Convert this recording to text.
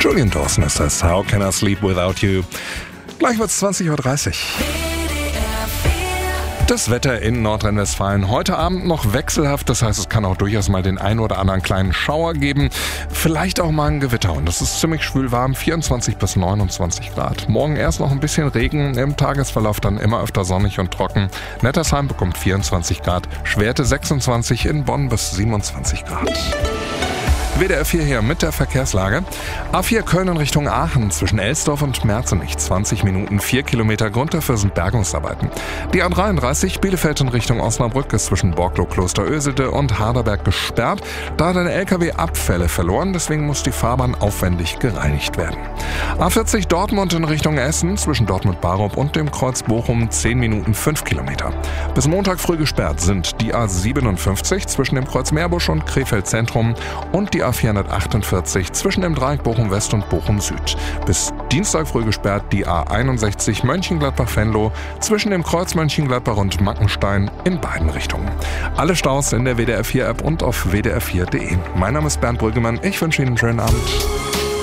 Julian Dawson ist das. How Can I Sleep Without You? Gleich wird's 20.30 Uhr. Das Wetter in Nordrhein-Westfalen heute Abend noch wechselhaft, das heißt, es kann auch durchaus mal den ein oder anderen kleinen Schauer geben, vielleicht auch mal ein Gewitter und es ist ziemlich schwül warm, 24 bis 29 Grad. Morgen erst noch ein bisschen Regen, im Tagesverlauf dann immer öfter sonnig und trocken. Nettersheim bekommt 24 Grad, Schwerte 26, in Bonn bis 27 Grad. WDR 4 hier mit der Verkehrslage. A4 Köln in Richtung Aachen zwischen Elsdorf und Merzenich. 20 Minuten, 4 Kilometer. Grund dafür sind Bergungsarbeiten. Die A33 Bielefeld in Richtung Osnabrück ist zwischen Borglo, Klosteröselde und Harderberg gesperrt. Da hat ein LKW Abfälle verloren, deswegen muss die Fahrbahn aufwendig gereinigt werden. A40 Dortmund in Richtung Essen zwischen Dortmund-Barup und dem Kreuz Bochum 10 Minuten, 5 Kilometer. Bis Montag früh gesperrt sind die A57 zwischen dem Kreuz Meerbusch und Krefeld Zentrum und die A448 zwischen dem Dreieck Bochum West und Bochum Süd. Bis Dienstag früh gesperrt die A61 Mönchengladbach-Venlo zwischen dem Kreuz Mönchengladbach und Mackenstein in beiden Richtungen. Alle Staus in der WDR 4 App und auf wdr4.de. Mein Name ist Bernd Brüggemann. Ich wünsche Ihnen einen schönen Abend.